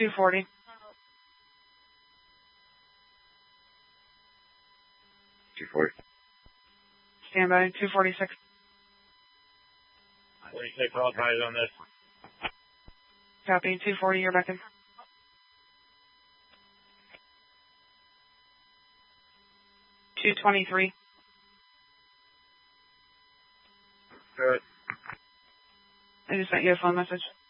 240. Standby, 246. 46, all tries on this. Copy, 240, you're back in. $223. Good. I just sent you a phone message.